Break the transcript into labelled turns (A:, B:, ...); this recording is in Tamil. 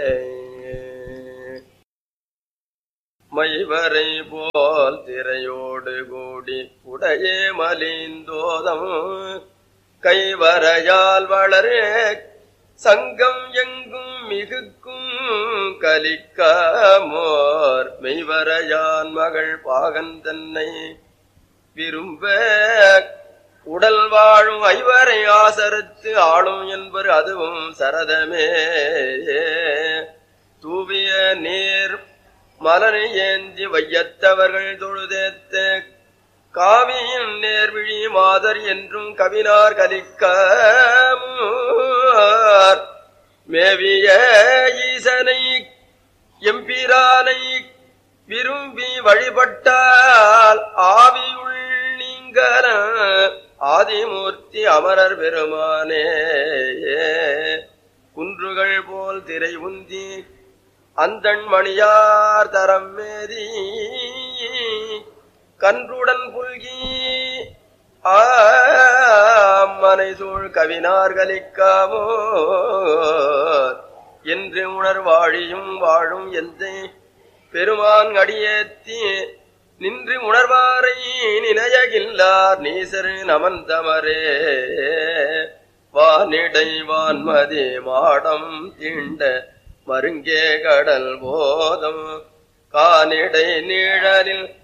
A: மைவரை போல் திரையோடு கூடி உடையே மலிந்தோதம் கைவரையால் வளரே சங்கம் எங்கும் மிகுக்கும் கலிக்காமோர் மெய்வரையான் மகள் பாகன் தன்னை விரும்ப உடல் வாழும் ஐவரை ஆசரத்து ஆளும் என்பர் அதுவும் சரதமே. தூவிய நீர் மலனை ஏந்தி வையத்தவர்கள் தொழுதேத்த காவியின் நேர்விழி மாதர் என்றும் கவினார் கலிக்கார் மேவிய ஈசனை எம்பிரானை விரும்பி வழிபட்டால் ஆவியுள் நீங்கல ஆதிமூர்த்தி அமரர் பெருமானே. குன்றுகள் போல் திரை உந்தி அந்தண் மணியார் தரம் மேதி கன்றுடன் புல்கி ஆமனை சூழ் கவினார் கலிக்காமோ என்று உணர்வாழியும் வாழும் எந்தை பெருமான் அடியேத்தி நின்று உணர்வாரை நினையகில்லார் நீசரு நமந்தமரே. வானிடை வான்மதி மாடம் தீண்ட மருங்கே கடல் போதம் கானிடை நீழலில்